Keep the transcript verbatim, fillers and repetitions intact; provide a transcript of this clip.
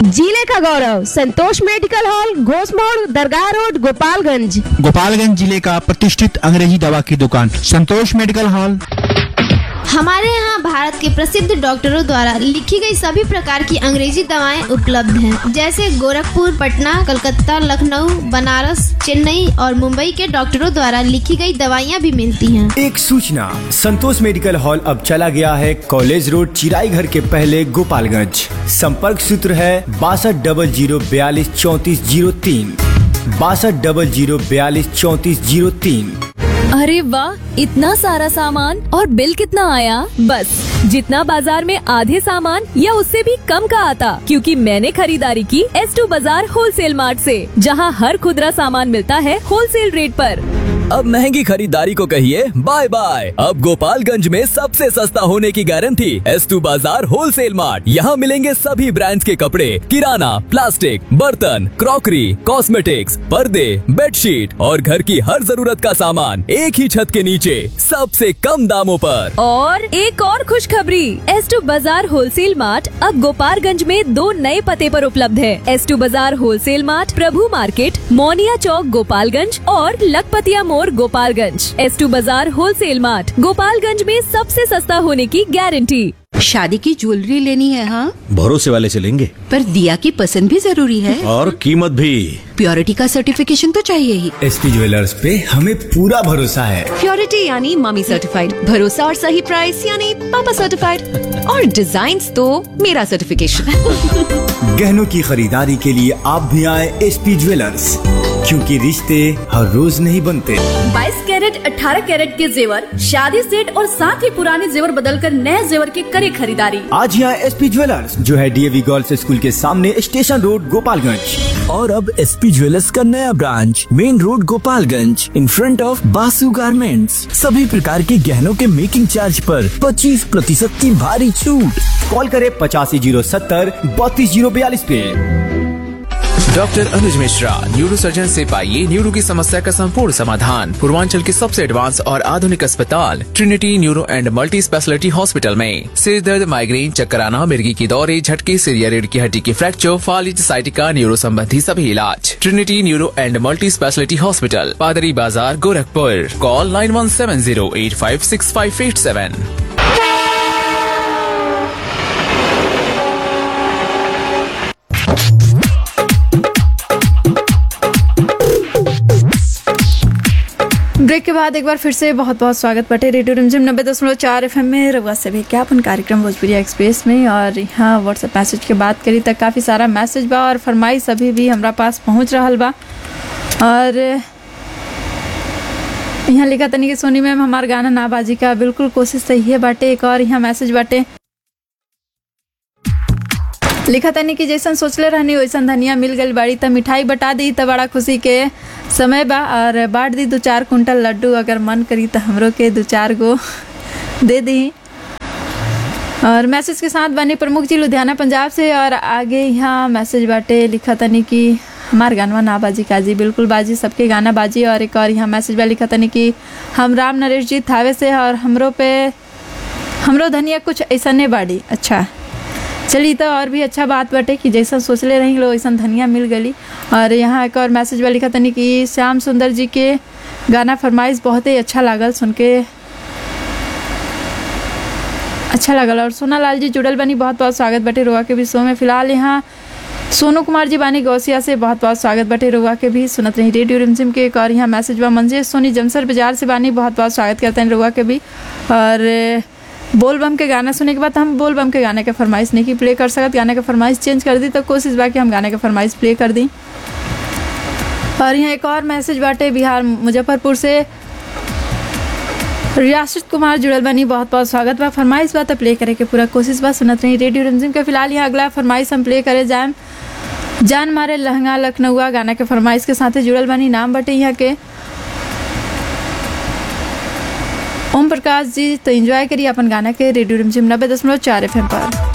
जिले का गौरव Santosh medical hall, घोषमोड़, दरगाह road, Gopalganj. Gopalganj जिले का प्रतिष्ठित अंग्रेजी दवा की दुकान संतोष मेडिकल हॉल। हमारे यहाँ भारत के प्रसिद्ध डॉक्टरों द्वारा लिखी गई सभी प्रकार की अंग्रेजी दवाएं उपलब्ध हैं, जैसे गोरखपुर, पटना, कलकत्ता, लखनऊ, बनारस, चेन्नई और मुंबई के डॉक्टरों द्वारा लिखी गई दवाइयाँ भी मिलती हैं। एक सूचना, संतोष मेडिकल हॉल अब चला गया है कॉलेज रोड, चिराई घर के पहले, गोपालगंज। संपर्क सूत्र है बासठ डबल जीरो बयालीस चौंतीस जीरो तीन बासठ डबल जीरो बयालीस चौंतीस जीरो तीन। अरे वाह, इतना सारा सामान और बिल कितना आया? बस जितना बाजार में आधे सामान या उससे भी कम का आता, क्योंकि मैंने खरीदारी की एस टू बाजार होलसेल मार्ट से, जहां हर खुदरा सामान मिलता है होलसेल रेट पर। अब महंगी खरीदारी को कहिए बाय बाय। अब गोपालगंज में सबसे सस्ता होने की गारंटी एस टू बाजार होलसेल मार्ट। यहाँ मिलेंगे सभी ब्रांड्स के कपड़े, किराना, प्लास्टिक, बर्तन, क्रॉकरी, कॉस्मेटिक्स, पर्दे, बेडशीट और घर की हर जरूरत का सामान एक ही छत के नीचे सबसे कम दामों पर। और एक और खुशखबरी, एस टू बाजार होलसेल मार्ट अब गोपालगंज में दो नए पते पर उपलब्ध है। एस टू बाजार होलसेल मार्ट प्रभु मार्केट, मोनिया चौक, गोपालगंज और लखपतिया मोड़, गोपालगंज। एस टू बाजार होलसेल मार्ट, गोपालगंज में सबसे सस्ता होने की गारंटी। शादी की ज्वेलरी लेनी है? हाँ, भरोसे वाले से लेंगे, पर दिया की पसंद भी जरूरी है और कीमत भी। प्योरिटी का सर्टिफिकेशन तो चाहिए ही। एसपी ज्वेलर्स पे हमें पूरा भरोसा है। प्योरिटी यानी मम्मी सर्टिफाइड, भरोसा और सही प्राइस यानी पापा सर्टिफाइड, और डिजाइन तो मेरा सर्टिफिकेशन। गहनों की खरीदारी के लिए आप भी आए एसपी ज्वेलर्स, क्योंकि रिश्ते हर रोज नहीं बनते। बाईस कैरेट, अठारह कैरेट के जेवर, शादी सेट और साथ ही पुराने जेवर बदलकर नए जेवर के करे खरीदारी। आज यहाँ एसपी ज्वेलर्स, जो है डीएवी गर्ल्स स्कूल के सामने, स्टेशन रोड, गोपालगंज। और अब एसपी ज्वेलर्स का नया branch main road, Gopalganj, in front of बासु गारमेंट्स। सभी प्रकार के गहनों के मेकिंग चार्ज पर पच्चीस प्रतिशत की भारी छूट। कॉल करे पचासी जीरो सत्तर बत्तीस जीरो बयालीस पे। डॉक्टर अनुज मिश्रा, न्यूरो सर्जन से पाइए न्यूरो की समस्या का संपूर्ण समाधान। पूर्वांचल के सबसे एडवांस और आधुनिक अस्पताल Trinity neuro and multi speciality hospital में सिर दर्द, माइग्रेन, चक्कर आना, मिर्गी की दौरे, झटके, सिर या रीढ़ की हड्डी की फ्रैक्चर, फालिज, साइटिका, न्यूरो संबंधी सभी इलाज। Trinity neuro and multi speciality hospital, पादरी बाजार, Gorakhpur. Call nine one seven zero at five six five at seven. Break के बाद एक बार फिर से बहुत बहुत स्वागत बटे रेडियो रिमझिम नब्बे दशमलव चार एफ एम में रवा से विज्ञापन कार्यक्रम भोजपुरी एक्सप्रेस में। और यहाँ व्हाट्सएप मैसेज के बात करी तक काफ़ी सारा मैसेज बा और फरमाइश अभी भी हमारा पास पहुँच रहा बा। और यहाँ लिखा तनी कि सोनी मैम हमार गाना ना बाजी का बिल्कुल कोशिश सही है बाटे। एक और यहाँ मैसेज बाटे, लिखा तनी कि जैसन सोचले रहनी वैसन धनिया मिल गई बाड़ी, त मिठाई बटा दी त बड़ा खुशी के समय बा। और बांट दी दो चार कुंटल लड्डू, अगर मन करी तो हमरो के दो चार गो दे दी। और मैसेज के साथ बनी प्रमुख जी लुधियाना पंजाब से। और आगे यहाँ मैसेज बाटे, लिखा तनी कि हमार गानवा ना बाजी काजी, बिल्कुल बाजी, सबके गाना बाजी। और एक और यहाँ मैसेज बा, लिखा तनी कि हम राम नरेश जी थावे से, और हमरो पे हमरो धनिया कुछ ऐसा नहीं बाड़ी। अच्छा चलिए, तो और भी अच्छा बात बाटे कि जैसा सोचले रही लो वैसा धनिया मिल गई। और यहाँ एक और मैसेज बा, लिखा तनी कि श्याम सुंदर जी के गाना फरमाइश बहुत ही अच्छा लागल, सुन के अच्छा लागल। और सोना लाल जी जुड़ल बनी, बहुत बहुत स्वागत बटे रुआ के भी शो में। फिलहाल यहाँ सोनू कुमार जी बानी गौसिया से, बहुत बहुत स्वागत बटे रुआ के भी, सुनत रही रेडियो रिमझिम के। एक और यहाँ मैसेज बा, मंजेश सोनी जमसर बाजार से बानी, बहुत बहुत स्वागत करते हैं रुआ के भी। और बोल बम के गाना सुने के बाद हम बोल बम के गाने का फरमाइश नहीं की प्ले कर सकते, गाने का फरमाइश चेंज कर दी, तो कोशिश बा कि हम गाने का फरमाइश प्ले कर दी। और यहाँ एक और मैसेज बाटे, बिहार मुजफ्फरपुर से रियासत कुमार जुड़ल बनी, बहुत बहुत स्वागत बा। फरमाइश बा तो प्ले करे के पूरा कोशिश बा, सुनत रही रेडियो रिमझिम के। फिलहाल यहाँ अगला फरमाइश हम प्ले करे जाए, जान मारे लहंगा लखनऊआ, गाना के फरमाइश के साथ जुड़ल बनी। नाम बाटे यहाँ के ओम प्रकाश जी, तो एंजॉय करिए अपन गाना के रेडियो रिमझिम नब्बे दशमलव चार एफ एम पर।